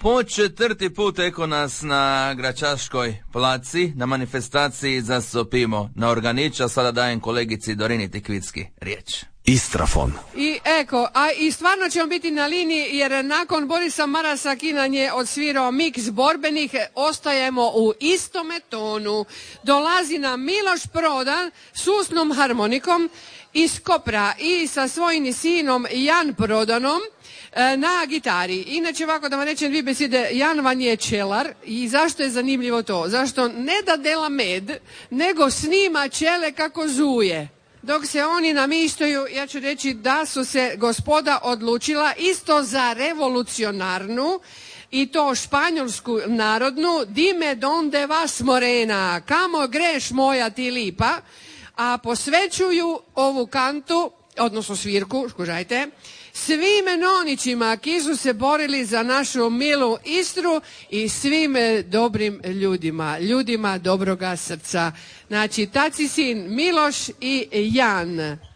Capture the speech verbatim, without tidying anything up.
Po četvrti put eko nas na Gračaškoj placi, na manifestaciji za Sopimo na Organiča. Sada dajem kolegici Dorini Tikvicki riječ. Istrafon. I eko, a i stvarno ćemo biti na liniji jer nakon Borisa Marasa Kinan je odsvirao miks borbenih, ostajemo u istome tonu. Dolazi nam Miloš Prodan s usnom harmonikom iz Kopra i sa svojim sinom Jan Prodanom na gitari. Inače, ovako da vam rečem dvije besede, Jan van je čelar i zašto je zanimljivo to? Zašto ne da dela med, nego snima čele kako zuje. Dok se oni namištaju, ja ću reći da su se gospoda odlučila isto za revolucionarnu i to španjolsku narodnu Dime donde vas morena, kamo greš moja ti lipa, a posvećuju ovu kantu, odnosno svirku, skužajte, svim nonićima ki su se borili za našu milu Istru i svim dobrim ljudima, ljudima dobroga srca. Znači, taci sin Miloš i Jan.